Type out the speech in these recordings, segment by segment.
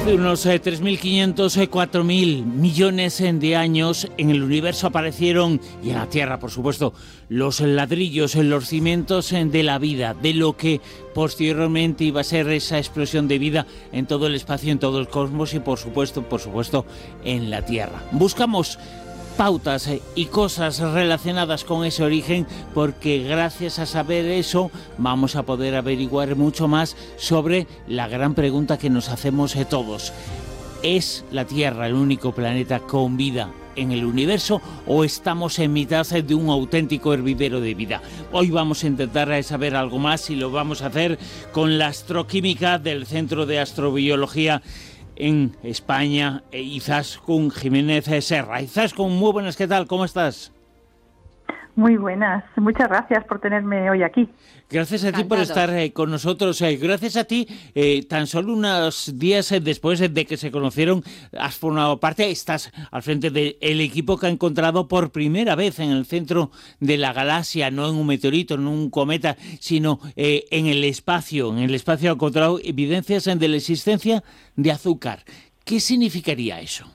Hace unos 3.500, 4.000 millones de años en el universo aparecieron, y en la Tierra, por supuesto, los ladrillos, los cimientos de la vida, de lo que posteriormente iba a ser esa explosión de vida en todo el espacio, en todo el cosmos y, por supuesto, en la Tierra. Buscamos pautas y cosas relacionadas con ese origen, porque gracias a saber eso vamos a poder averiguar mucho más sobre la gran pregunta que nos hacemos todos. ¿Es la Tierra el único planeta con vida en el universo o estamos en mitad de un auténtico hervidero de vida? Hoy vamos a intentar saber algo más y lo vamos a hacer con la astroquímica del Centro de Astrobiología en España, Izaskun Jiménez Serra. Izaskun, muy buenas, ¿qué tal? ¿Cómo estás? Muy buenas, muchas gracias por tenerme hoy aquí. Gracias a ti por estar con nosotros. Gracias a ti, tan solo unos días después de que se conocieron, has formado parte, estás al frente del equipo que ha encontrado por primera vez en el centro de la galaxia, no en un meteorito, no en un cometa, sino en el espacio. En el espacio ha encontrado evidencias de la existencia de azúcar. ¿Qué significaría eso?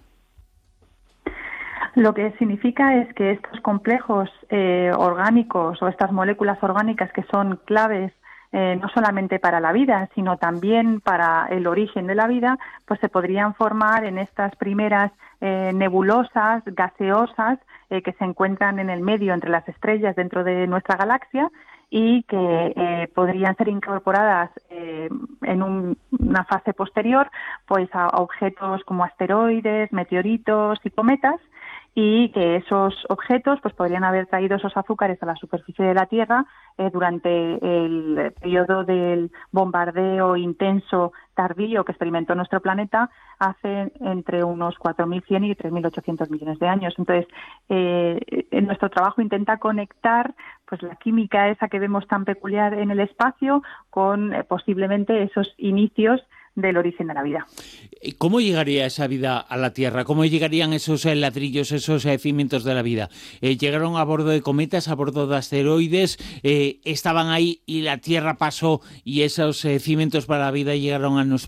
Lo que significa es que estos complejos orgánicos o estas moléculas orgánicas que son claves no solamente para la vida, sino también para el origen de la vida, pues se podrían formar en estas primeras nebulosas gaseosas que se encuentran en el medio entre las estrellas dentro de nuestra galaxia y que podrían ser incorporadas en una fase posterior pues a objetos como asteroides, meteoritos y cometas, y que esos objetos pues podrían haber traído esos azúcares a la superficie de la Tierra durante el periodo del bombardeo intenso tardío que experimentó nuestro planeta hace entre unos 4.100 y 3.800 millones de años. Entonces, en nuestro trabajo intenta conectar pues la química esa que vemos tan peculiar en el espacio con posiblemente esos inicios del origen de la vida. ¿Cómo llegaría esa vida a la Tierra? ¿Cómo llegarían esos ladrillos, esos cimientos de la vida? ¿Llegaron a bordo de cometas, a bordo de asteroides? ¿Estaban ahí y la Tierra pasó y esos cimientos para la vida llegaron a nuestro